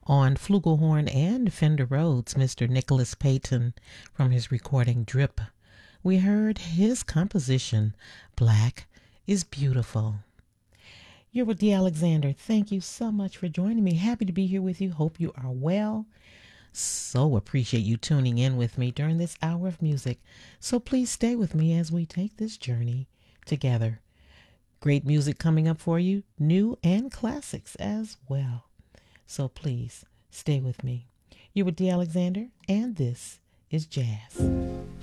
On flugelhorn and Fender Rhodes, Mr. Nicholas Payton from his recording Drip. We heard his composition, Black is Beautiful. You're with Dee Alexander. Thank you so much for joining me. Happy to be here with you. Hope you are well. So appreciate you tuning in with me during this hour of music. So please stay with me as we take this journey together. Great music coming up for you, new and classics as well. So please stay with me. You're with Dee Alexander, and this is Jazz.